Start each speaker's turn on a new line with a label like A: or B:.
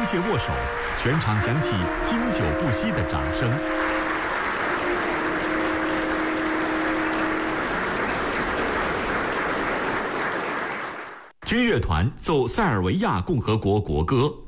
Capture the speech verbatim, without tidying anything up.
A: 切握手，全场响起经久不息的掌声。军乐团奏塞尔维亚共和国国歌。